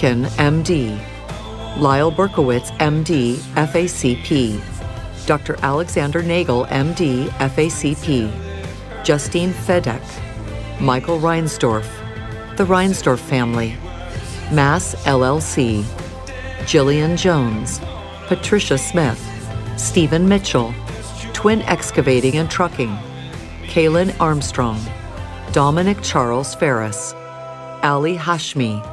Rifkin, MD. Lyle Berkowitz, MD, FACP. Dr. Alexander Nagel, MD, FACP. Justine Fedek. Michael Reinsdorf. The Reinsdorf family. Mass LLC. Jillian Jones. Patricia Smith. Stephen Mitchell. Twin Excavating and Trucking. Kaylin Armstrong. Dominic Charles Ferris. Ali Hashmi.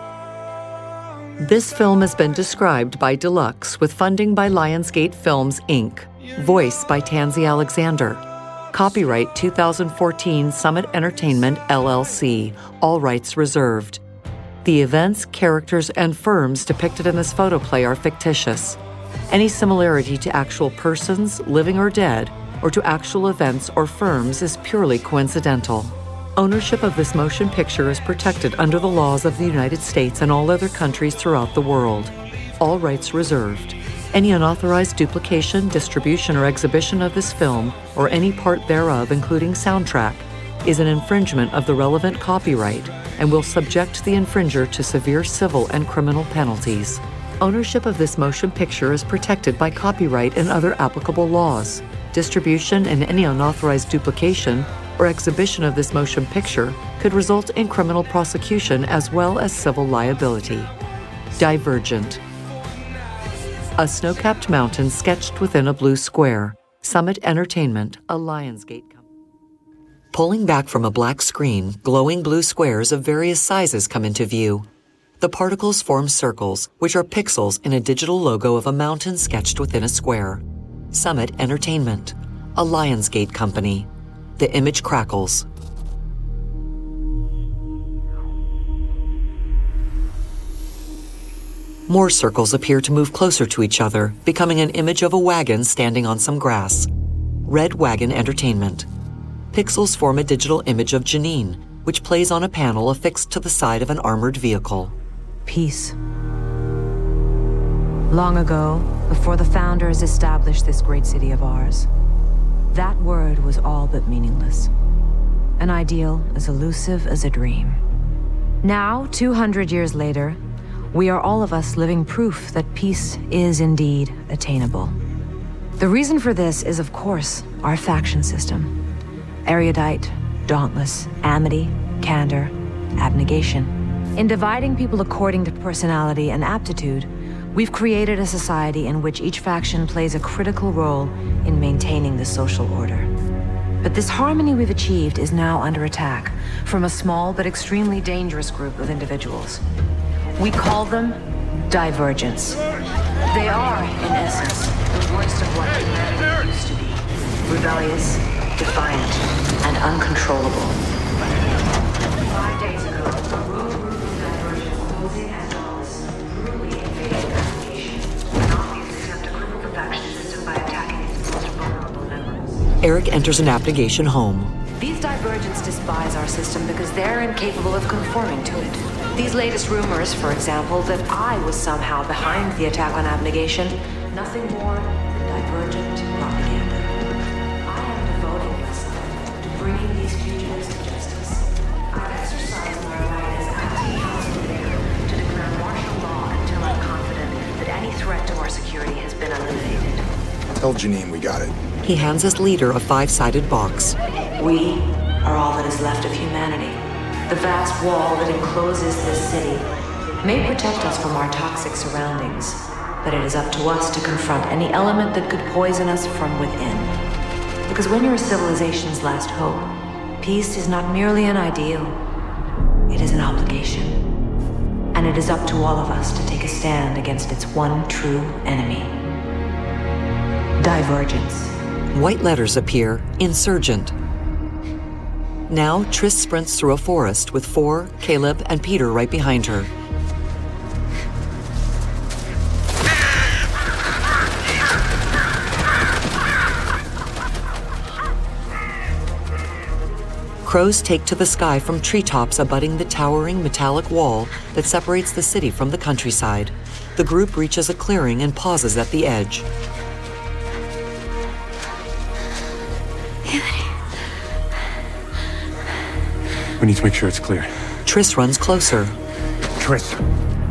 This film has been described by Deluxe with funding by Lionsgate Films, Inc. Voice by Tansy Alexander. Copyright 2014 Summit Entertainment, LLC. All rights reserved. The events, characters, and firms depicted in this photoplay are fictitious. Any similarity to actual persons, living or dead, or to actual events or firms is purely coincidental. Ownership of this motion picture is protected under the laws of the United States and all other countries throughout the world. All rights reserved. Any unauthorized duplication, distribution, or exhibition of this film, or any part thereof, including soundtrack, is an infringement of the relevant copyright and will subject the infringer to severe civil and criminal penalties. Ownership of this motion picture is protected by copyright and other applicable laws. Distribution and any unauthorized duplication or exhibition of this motion picture could result in criminal prosecution as well as civil liability. Divergent. A snow-capped mountain sketched within a blue square. Summit Entertainment, a Lionsgate company. Pulling back from a black screen, glowing blue squares of various sizes come into view. The particles form circles, which are pixels in a digital logo of a mountain sketched within a square. Summit Entertainment, a Lionsgate company. The image crackles. More circles appear to move closer to each other, becoming an image of a wagon standing on some grass. Red Wagon Entertainment. Pixels form a digital image of Janine, which plays on a panel affixed to the side of an armored vehicle. Peace. Long ago, before the founders established this great city of ours, that word was all but meaningless. An ideal as elusive as a dream. Now, 200 years later, we are all of us living proof that peace is indeed attainable. The reason for this is, of course, our faction system. Erudite, dauntless, amity, candor, abnegation. In dividing people according to personality and aptitude, we've created a society in which each faction plays a critical role in maintaining the social order. But this harmony we've achieved is now under attack from a small but extremely dangerous group of individuals. We call them divergents. They are, in essence, the worst of what humanity used to be. Rebellious, defiant, and uncontrollable. 5 days ago, a rogue group of divergents posing as lawless brutally invaded the nation. Nazis attempt to cripple the faction system by attacking its most vulnerable members. Eric enters an abnegation home. These divergents despise our system because they're incapable of conforming to it. These latest rumors, for example, that I was somehow behind the attack on abnegation, nothing more than divergent propaganda. I am devoting myself to bringing these fugitives to justice. I've exercised my right as acting council leader to declare martial law until I'm confident that any threat to our security has been eliminated. Tell Janine we got it. He hands us leader a 5-sided box. We are all that is left of humanity. The vast wall that encloses this city may protect us from our toxic surroundings, but it is up to us to confront any element that could poison us from within. Because when you're a civilization's last hope, peace is not merely an ideal, it is an obligation. And it is up to all of us to take a stand against its one true enemy. Divergence. White letters appear, insurgent. Now, Triss sprints through a forest with Four, Caleb, and Peter right behind her. Crows take to the sky from treetops abutting the towering metallic wall that separates the city from the countryside. The group reaches a clearing and pauses at the edge. We need to make sure it's clear. Triss runs closer. Triss,